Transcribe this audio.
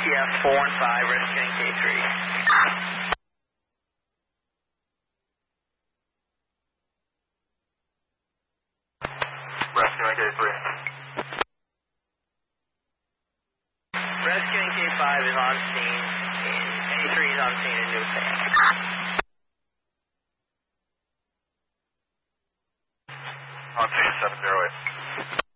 ATF 415, rescuing K3. Rescuing K3. Rescuing K5 is on scene, and K3 is on scene in New Sam. On scene 708.